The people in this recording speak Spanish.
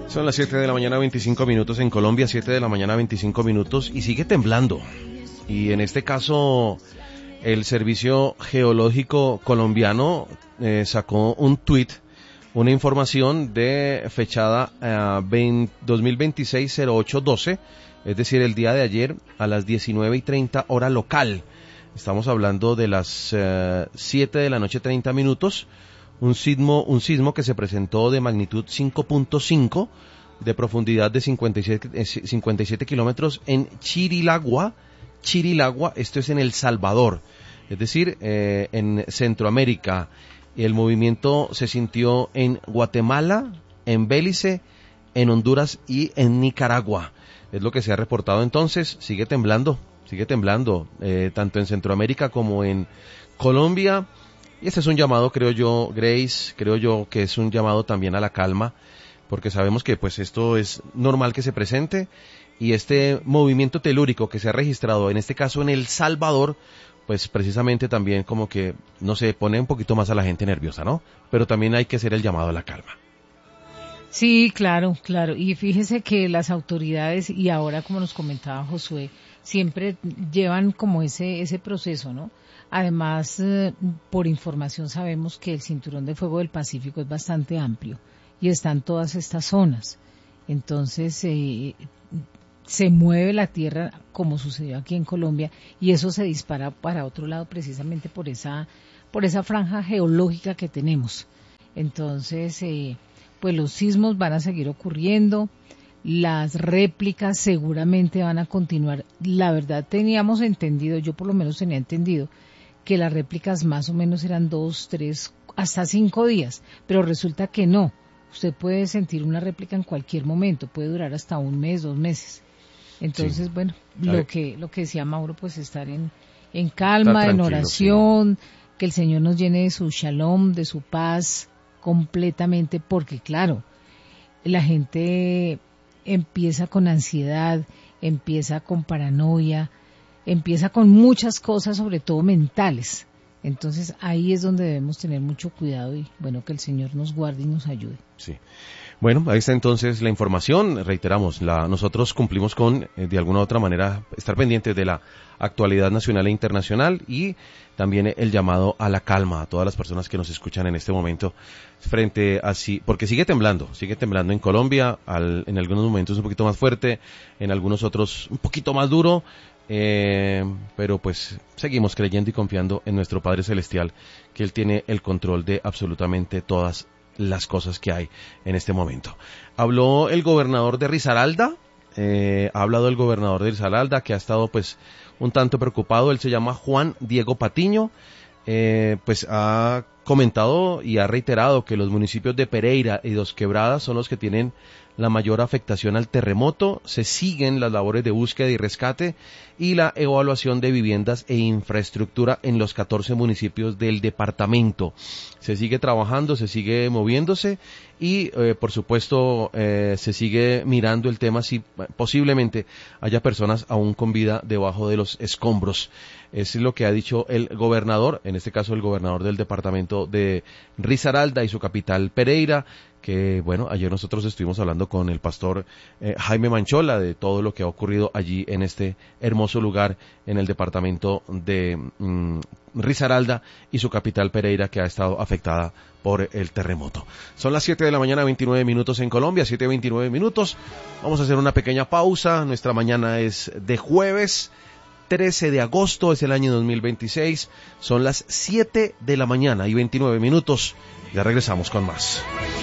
Son las 7 de la mañana 25 minutos en Colombia, 7 de la mañana 25 minutos y sigue temblando. Y en este caso el Servicio Geológico Colombiano sacó un tuit, una información de fechada 2026-08-12, es decir, el día de ayer a las 19:30 hora local. Estamos hablando de las 7 de la noche 30 minutos. Un sismo que se presentó de magnitud 5.5, de profundidad de 57 kilómetros en Chirilagua, esto es en El Salvador, es decir, en Centroamérica. El movimiento se sintió en Guatemala, en Belice, en Honduras y en Nicaragua. Es lo que se ha reportado entonces. Sigue temblando, tanto en Centroamérica como en Colombia. Y este es un llamado, creo yo, Grace, que es un llamado también a la calma, porque sabemos que pues esto es normal que se presente, y este movimiento telúrico que se ha registrado, en este caso en El Salvador, pues precisamente también como que, no sé, pone un poquito más a la gente nerviosa, ¿no? Pero también hay que hacer el llamado a la calma. Sí, claro. Y fíjese que las autoridades, y ahora como nos comentaba Josué, siempre llevan como ese proceso, ¿no? Además, por información sabemos que el Cinturón de Fuego del Pacífico es bastante amplio y están todas estas zonas. Entonces, se mueve la tierra como sucedió aquí en Colombia, y eso se dispara para otro lado precisamente por esa franja geológica que tenemos. Entonces, pues los sismos van a seguir ocurriendo, las réplicas seguramente van a continuar. La verdad teníamos entendido, yo por lo menos tenía entendido, que las réplicas más o menos eran 2, 3, hasta 5 días, pero resulta que no. Usted puede sentir una réplica en cualquier momento, puede durar hasta 1 mes, 2 meses. Entonces, sí. Bueno, lo que decía Mauro, pues estar en calma, en oración, sí. Que el Señor nos llene de su shalom, de su paz completamente, porque claro, la gente empieza con ansiedad, empieza con paranoia, empieza con muchas cosas, sobre todo mentales. Entonces ahí es donde debemos tener mucho cuidado y bueno, que el Señor nos guarde y nos ayude. Sí. Bueno, ahí está entonces la información. Reiteramos, nosotros cumplimos con, de alguna u otra manera, estar pendientes de la actualidad nacional e internacional, y también el llamado a la calma a todas las personas que nos escuchan en este momento frente a sí, porque sigue temblando en Colombia, en algunos momentos un poquito más fuerte, en algunos otros un poquito más duro, pero pues seguimos creyendo y confiando en nuestro Padre Celestial, que Él tiene el control de absolutamente todas las cosas que hay en este momento. Habló el gobernador de Risaralda, que ha estado pues un tanto preocupado. Él se llama Juan Diego Patiño, pues ha comentado y ha reiterado que los municipios de Pereira y Dos Quebradas son los que tienen la mayor afectación al terremoto. Se siguen las labores de búsqueda y rescate y la evaluación de viviendas e infraestructura en los 14 municipios del departamento. Se sigue trabajando, se sigue moviéndose y por supuesto se sigue mirando el tema si posiblemente haya personas aún con vida debajo de los escombros. Es lo que ha dicho el gobernador, en este caso el gobernador del departamento de Risaralda y su capital Pereira, que bueno, ayer nosotros estuvimos hablando con el pastor Jaime Manchola de todo lo que ha ocurrido allí en este hermoso lugar en el departamento de Risaralda y su capital Pereira, que ha estado afectada por el terremoto. Son las 7 de la mañana, 29 minutos en Colombia, 7:29 minutos. Vamos a hacer una pequeña pausa. Nuestra mañana es de jueves 13 de agosto, es el año 2026. Son las 7 de la mañana y 29 minutos. Ya regresamos con más.